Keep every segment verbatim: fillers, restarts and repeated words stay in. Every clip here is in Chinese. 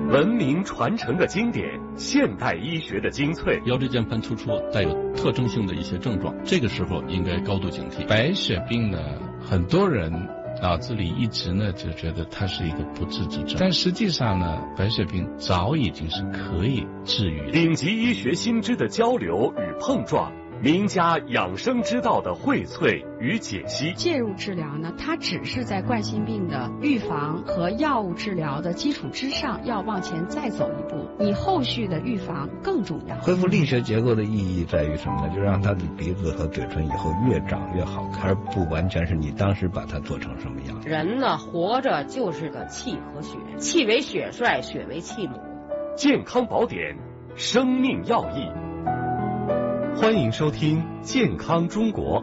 文明传承的经典，现代医学的精粹。 腰椎间盘突出带有特征性的一些症状，这个时候应该高度警惕。 白血病呢，很多人脑子里一直呢就觉得它是一个不治之症，但实际上呢，白血病早已经是可以治愈的。 顶级医学新知的交流与碰撞，名家养生之道的荟萃与解析。 介入治疗呢，它只是在冠心病的预防和药物治疗的基础之上，要往前再走一步，你后续的预防更重要。 恢复力学结构的意义在于什么呢？就让他的鼻子和嘴唇以后越长越好看，而不完全是你当时把它做成什么样。 人呢，活着就是个气和血，气为血帅，血为气母。 健康宝典，生命要义。欢迎收听《健康中国》。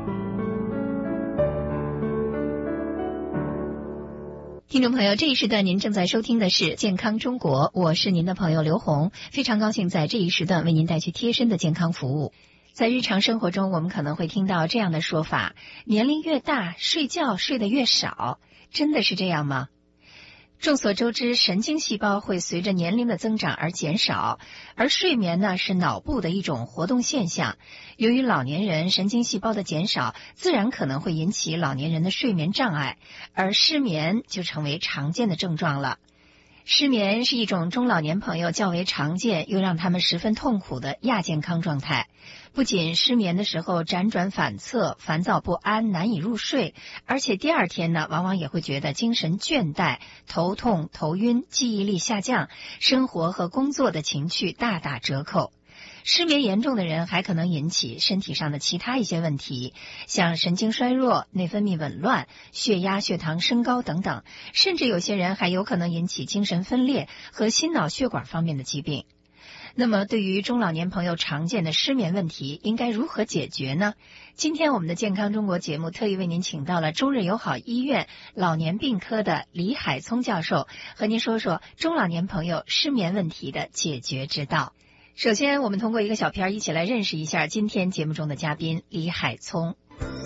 听众朋友，这一时段您正在收听的是《健康中国》，我是您的朋友刘红，非常高兴在这一时段为您带去贴身的健康服务。在日常生活中，我们可能会听到这样的说法：年龄越大，睡觉睡得越少。真的是这样吗？众所周知，神经细胞会随着年龄的增长而减少，而睡眠呢是脑部的一种活动现象。由于老年人神经细胞的减少，自然可能会引起老年人的睡眠障碍，而失眠就成为常见的症状了。失眠是一种中老年朋友较为常见又让他们十分痛苦的亚健康状态。不仅失眠的时候辗转反侧、烦躁不安、难以入睡，而且第二天呢，往往也会觉得精神倦怠、头痛、头晕、记忆力下降，生活和工作的情趣大打折扣。失眠严重的人还可能引起身体上的其他一些问题，像神经衰弱、内分泌紊乱、血压、血糖升高等等，甚至有些人还有可能引起精神分裂和心脑血管方面的疾病。那么对于中老年朋友常见的失眠问题，应该如何解决呢？今天我们的健康中国节目特意为您请到了中日友好医院老年病科的李海聪教授，和您说说中老年朋友失眠问题的解决之道。首先，我们通过一个小片一起来认识一下今天节目中的嘉宾李海聪。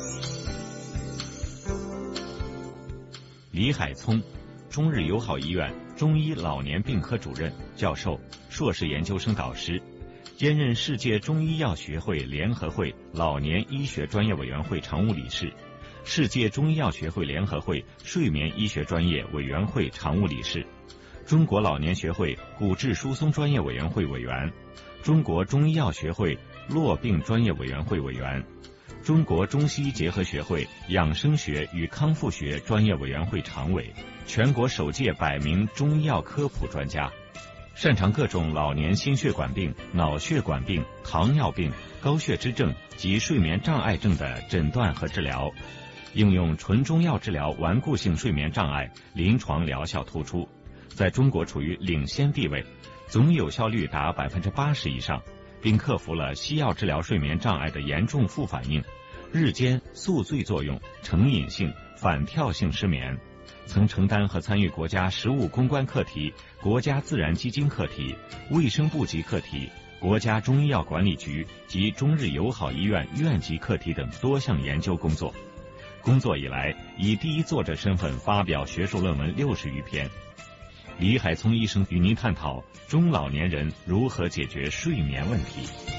李海聪，中日友好医院中医老年病科主任、教授、硕士研究生导师，兼任世界中医药学会联合会老年医学专业委员会常务理事，世界中医药学会联合会睡眠医学专业委员会常务理事，中国老年学会骨质疏松专业委员会委员，中国中医药学会络病专业委员会委员，中国中西医结合学会养生学与康复学专业委员会常委，全国首届百名中医药科普专家，擅长各种老年心血管病、脑血管病、糖尿病、高血脂症及睡眠障碍症的诊断和治疗，应用纯中药治疗顽固性睡眠障碍，临床疗效突出，在中国处于领先地位，总有效率达百分之八十以上，并克服了西药治疗睡眠障碍的严重副反应，日间宿醉作用、成瘾性、反跳性失眠。曾承担和参与国家食物攻关课题、国家自然基金课题、卫生部级课题、国家中医药管理局及中日友好医院院级课题等多项研究工作。工作以来，以第一作者身份发表学术论文六十余篇。李海聪医生与您探讨中老年人如何解决睡眠问题。